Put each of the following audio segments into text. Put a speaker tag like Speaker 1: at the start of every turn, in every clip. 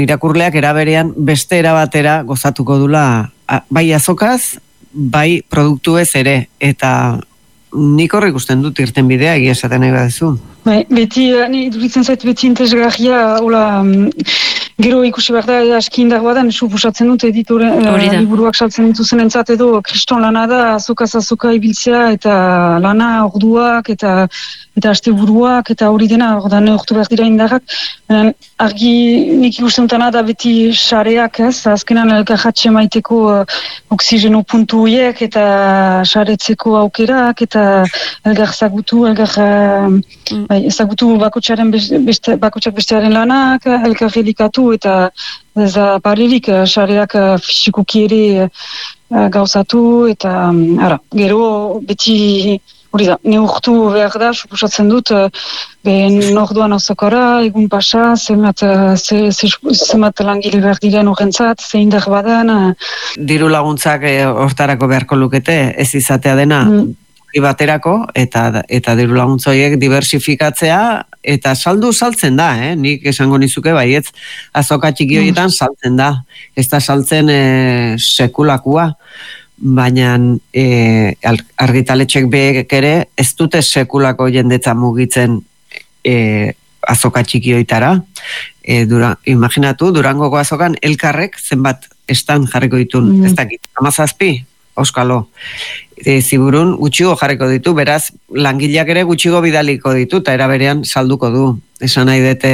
Speaker 1: irakurleak eraberean beste erabatera gozatuko dula, bai azokaz, bai produktuez ere, eta nik horrek ikusten dut irten bidea, egia esaten nahi badezu.
Speaker 2: Bai, beti, duritzen zait beti interesgarria, gero ikusi behar da, aski indar badan, suposatzen dut editore liburuak saltzen dituzen entzat edo, kriston lana da, azokaz-azoka ibiltzea, eta lana, orduak, eta asteburuak, eta hori dena, orda neurtu behar dira indarrak. Argi nik ikusten dutana da beti sareak, azkenan elkarratxe maiteko oxigeno puntu horiek, eta saretzeko aukerak, eta elgar zagutu, ezagutu bakotxak bestearen lanak, elkar helikatu eta ez da parerik sareak fisikoki ere gauzatu eta gero beti hori da, neurtu behar da, suposatzen dut, orduan azokara, egun pasa, zemat langile behar diren horrentzat, zein indar badan.
Speaker 1: Diru laguntzak hortarako beharko lukete, ez izatea dena, baterako, eta diru laguntza horiek diversifikatzea, eta saltzen da, nik esango nizuke baietz, azoka txiki horietan saltzen da, ez da saltzen sekulakua, baina argitaletxek behek ere ez dute sekulako jendetza mugitzen azoka txiki horietara. Imaginatu, Durangoko azokan elkarrek zenbat estan jarriko ditun, ez dakit, 17, auskalo. Ziburun gutxigo jarriko ditu, beraz langileak ere gutxigo bidaliko ditu, eta eraberean salduko du. Esan nahi dute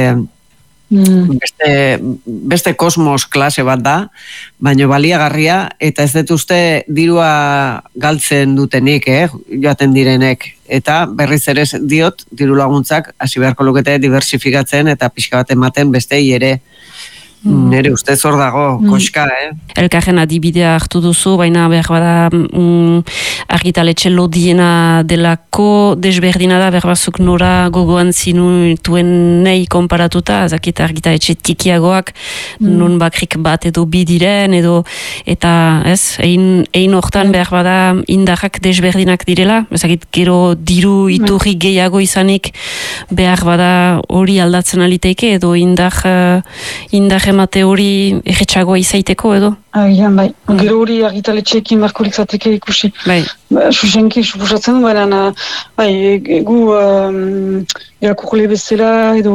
Speaker 1: beste kosmos klase bat da, baina baliagarria, eta ez dut uste dirua galtzen dutenik, joaten direnek. Eta berriz ere diot, diru laguntzak hasi beharko lukete diversifikatzen eta pixka bat ematen bestei ere. Nere ustez hor dago, koska,
Speaker 3: Elkarren adibidea hartu duzu, baina behar bada argitaletxe lodiena delako desberdina da, behar bazuk nora gogoan zinutuen nahi konparatuta, azakit argitaletxe tikiagoak, nun bakrik bat edo bidiren, eta egin hortan behar bada indarrak desberdinak direla, ezakit gero diru iturri gehiago izanik behar bada hori aldatzen aliteike, edo indar emate hori erretxagoa izaiteko edo?
Speaker 2: Agian, bai. Gero hori argitaletxeekin barkorik zateke ikusi.
Speaker 3: Bai.
Speaker 2: Susenki suposatzen du, baina gu irakurle bezala edo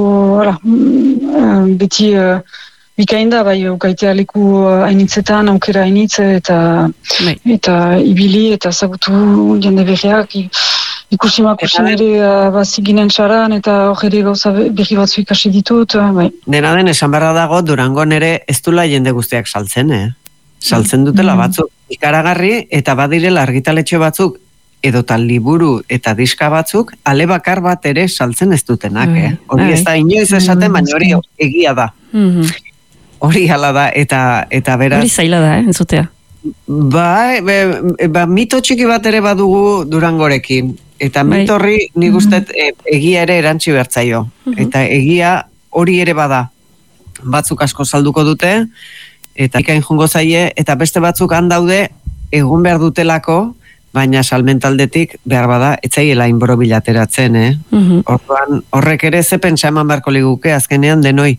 Speaker 2: beti bikain da, ukaitea leku hainitzetan, aukera hainitz eta ibili eta zagutu jende berriak ikusi makusen ere baziginen txaran eta hor ere gauza berri batzu ikasi ditut.
Speaker 1: Dena den, esan barra dago, Durangon ere ez dula jende guztiak saltzen, saltzen dutela batzuk ikaragarri, eta badirela argitaletxe batzuk edota liburu eta diska batzuk ale bakar bat ere saltzen ez dutenak, hori ez da inoiz esaten, baina hori egia da. Hori hala da, eta beraz...
Speaker 3: Hori zaila da, entzutea.
Speaker 1: Mito txiki bat ere badugu Durangorekin, eta mito horri nik uste egia ere erantzi bertzaio, eta egia hori ere bada, batzuk asko salduko dute, eta ikain jungo zaie, eta beste batzuk handaude egun behar dutelako, baina salmentaldetik behar bada, etzaiela inboro bilateratzen, Orduan, horrek ere ze pentsa eman beharko liguke, azkenean denoi,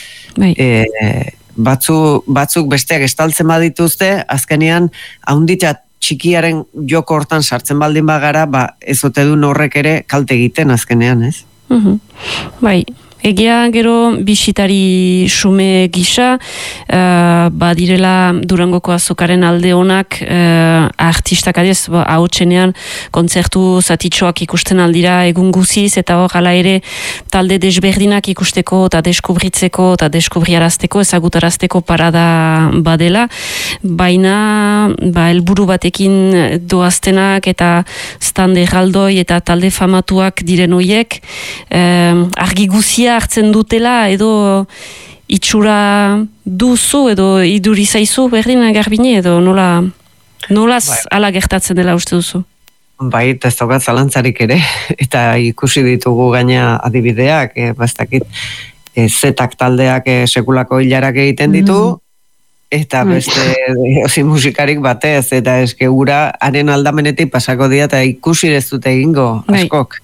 Speaker 1: batzuk besteak estaltzen badituzte, azkenean haunditza txikiaren joko hortan sartzen baldin bagara, ez ote duen horrek ere kalte egiten azkenean, ez?
Speaker 3: Bai, egia gero bisitari xume gisa, badirela Durangoko azokaren alde honak artistak adez, ahotsenean kontzertu zatitxoak ikusten aldira egun guziz, eta hor hala ere talde desberdinak ikusteko eta deskubritzeko eta deskubriarazteko, ezagutarazteko parada badela, baina helburu batekin doaztenak eta stand erraldoi eta talde famatuak diren hoiek, argi guzia hartzen dutela edo itxura duzu edo iduri zaizu berdin Garbine edo nolaz ala gertatzen dela uste duzu?
Speaker 1: Bai, ez daukat zalantzarik ere, eta ikusi ditugu gaina adibideak, bastakit zetak taldeak sekulako hilarak egiten ditu, eta beste musikarik batez, eta eske ura haren aldamenetik pasako dira, eta ikusi ez dute egingo askok.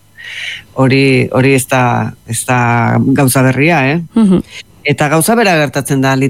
Speaker 1: Hori ez da gauza berria, Eta gauza bera gertatzen da